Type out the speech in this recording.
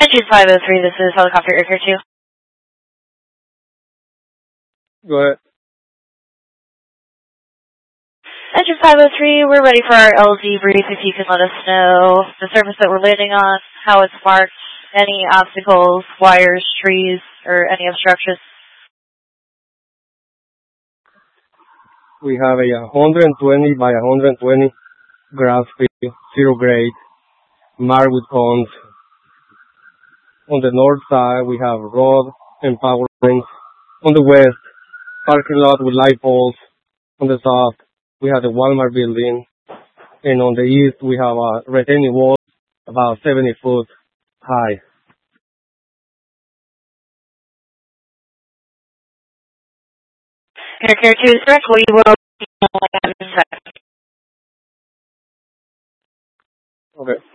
Engine 503, this is helicopter air care 2. Go ahead. Engine 503, we're ready for our LZ brief. If you can let us know the surface that we're landing on, how it's marked, any obstacles, wires, trees, or any obstructions. We have a 120 by 120 grass field, 0 grade, marked with cones. On the north side, we have road and power lines. On the west, parking lot with light poles. On the south, we have the Walmart building. And on the east, we have a retaining wall about 70 foot high. Air care 2 is correct. We will. Okay.